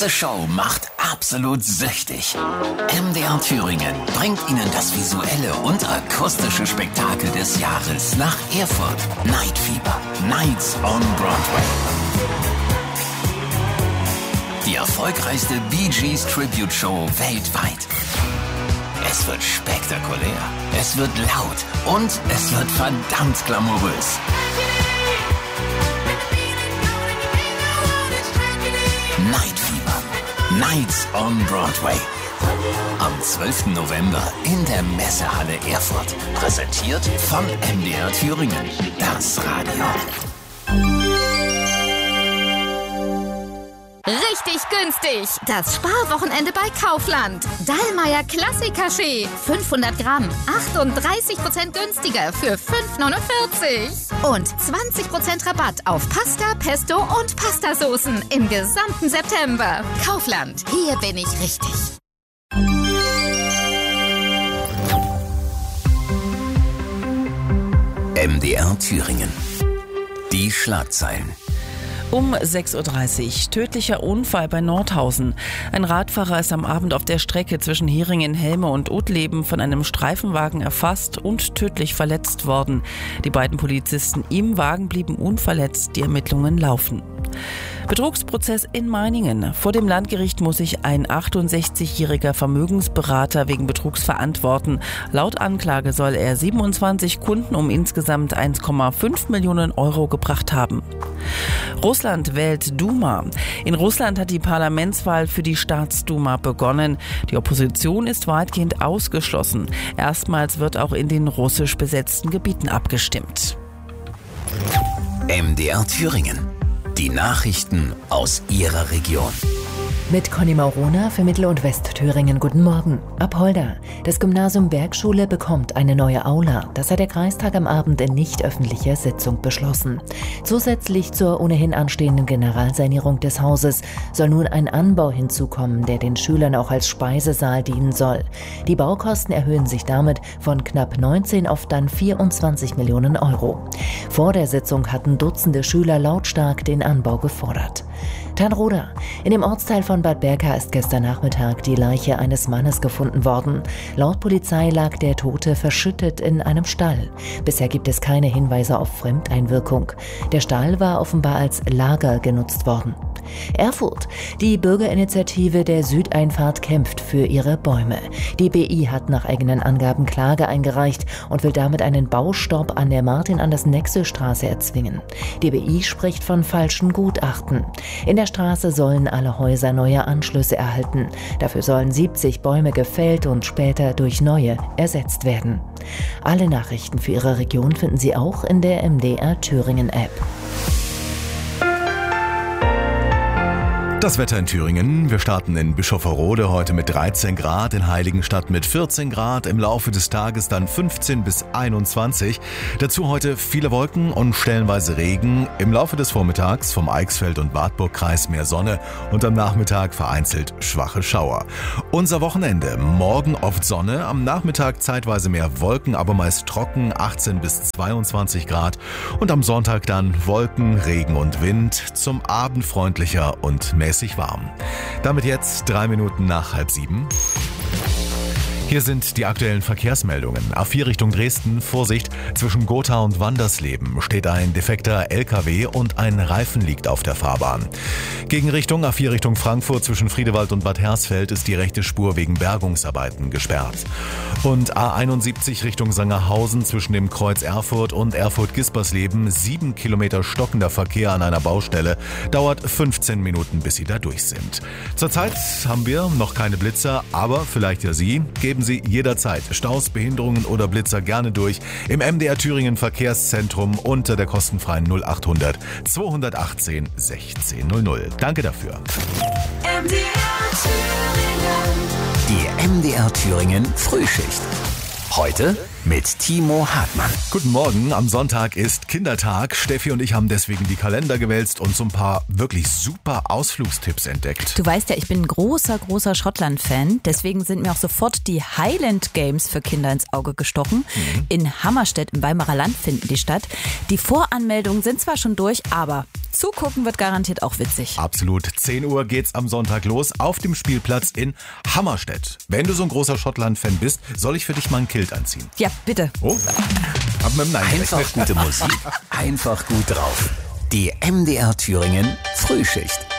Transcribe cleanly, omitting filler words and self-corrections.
Diese Show macht absolut süchtig. MDR Thüringen bringt Ihnen das visuelle und akustische Spektakel des Jahres nach Erfurt. Night Fever, Nights on Broadway. Die erfolgreichste Bee Gees Tribute Show weltweit. Es wird spektakulär, es wird laut und es wird verdammt glamourös. Night Fever, Nights on Broadway. Am 12. November in der Messehalle Erfurt. Präsentiert von MDR Thüringen. Das Radio. Richtig günstig. Das Sparwochenende bei Kaufland. Dallmayr Klassiker-Kaffee. 500 Gramm. 38% günstiger für 5,49. Und 20% Rabatt auf Pasta, Pesto und Pastasoßen im gesamten September. Kaufland. Hier bin ich richtig. MDR Thüringen. Die Schlagzeilen. Um 6.30 Uhr, tödlicher Unfall bei Nordhausen. Ein Radfahrer ist am Abend auf der Strecke zwischen Heringen, Helme und Uttleben von einem Streifenwagen erfasst und tödlich verletzt worden. Die beiden Polizisten im Wagen blieben unverletzt, die Ermittlungen laufen. Betrugsprozess in Meiningen. Vor dem Landgericht muss sich ein 68-jähriger Vermögensberater wegen Betrugs verantworten. Laut Anklage soll er 27 Kunden um insgesamt 1,5 Millionen Euro gebracht haben. Russland wählt Duma. In Russland hat die Parlamentswahl für die Staatsduma begonnen. Die Opposition ist weitgehend ausgeschlossen. Erstmals wird auch in den russisch besetzten Gebieten abgestimmt. MDR Thüringen. Die Nachrichten aus Ihrer Region. Mit Conny Maurona für Mittel- und Westthüringen. Guten Morgen. Apolda. Das Gymnasium Bergschule bekommt eine neue Aula. Das hat der Kreistag am Abend in nicht öffentlicher Sitzung beschlossen. Zusätzlich zur ohnehin anstehenden Generalsanierung des Hauses soll nun ein Anbau hinzukommen, der den Schülern auch als Speisesaal dienen soll. Die Baukosten erhöhen sich damit von knapp 19 auf dann 24 Millionen Euro. Vor der Sitzung hatten Dutzende Schüler lautstark den Anbau gefordert. Tanroda. In dem Ortsteil von Bad Berka ist gestern Nachmittag die Leiche eines Mannes gefunden worden. Laut Polizei lag der Tote verschüttet in einem Stall. Bisher gibt es keine Hinweise auf Fremdeinwirkung. Der Stall war offenbar als Lager genutzt worden. Erfurt. Die Bürgerinitiative der Südeinfahrt kämpft für ihre Bäume. Die BI hat nach eigenen Angaben Klage eingereicht und will damit einen Baustopp an der Martin-Andersen-Nexel-Straße erzwingen. Die BI spricht von falschen Gutachten. In der Straße sollen alle Häuser neue Anschlüsse erhalten. Dafür sollen 70 Bäume gefällt und später durch neue ersetzt werden. Alle Nachrichten für Ihre Region finden Sie auch in der MDR Thüringen App. Das Wetter in Thüringen. Wir starten in Bischofferode heute mit 13 Grad, in Heiligenstadt mit 14 Grad, im Laufe des Tages dann 15 bis 21. Dazu heute viele Wolken und stellenweise Regen. Im Laufe des Vormittags vom Eichsfeld- und Wartburgkreis mehr Sonne und am Nachmittag vereinzelt schwache Schauer. Unser Wochenende. Morgen oft Sonne, am Nachmittag zeitweise mehr Wolken, aber meist trocken, 18 bis 22 Grad. Und am Sonntag dann Wolken, Regen und Wind, zum Abend freundlicher und mäßig warm. Damit jetzt 3 Minuten nach 6:30. Hier sind die aktuellen Verkehrsmeldungen. A4 Richtung Dresden, Vorsicht, zwischen Gotha und Wandersleben steht ein defekter LKW und ein Reifen liegt auf der Fahrbahn. Gegenrichtung A4 Richtung Frankfurt zwischen Friedewald und Bad Hersfeld ist die rechte Spur wegen Bergungsarbeiten gesperrt. Und A71 Richtung Sangerhausen zwischen dem Kreuz Erfurt und Erfurt-Gispersleben 7 Kilometer stockender Verkehr an einer Baustelle, dauert 15 Minuten, bis Sie da durch sind. Zurzeit haben wir noch keine Blitzer, aber vielleicht ja Sie. Geben Sie jederzeit Staus, Behinderungen oder Blitzer gerne durch im MDR Thüringen Verkehrszentrum unter der kostenfreien 0800 218 1600. Danke dafür. Die MDR Thüringen Frühschicht. Heute mit Timo Hartmann. Guten Morgen, am Sonntag ist Kindertag. Steffi und ich haben deswegen die Kalender gewälzt und so ein paar wirklich super Ausflugstipps entdeckt. Du weißt ja, ich bin ein großer Schottland-Fan. Deswegen sind mir auch sofort die Highland Games für Kinder ins Auge gestochen. In Hammerstedt im Weimarer Land finden die statt. Die Voranmeldungen sind zwar schon durch, aber zugucken wird garantiert auch witzig. Absolut. 10 Uhr geht's am Sonntag los auf dem Spielplatz in Hammerstedt. Wenn du so ein großer Schottland-Fan bist, soll ich für dich mal ein Kilt anziehen? Ja, bitte. Oh, hab mit dem Nein Einfach gerechnet. gute Musik, einfach gut drauf. Die MDR Thüringen Frühschicht.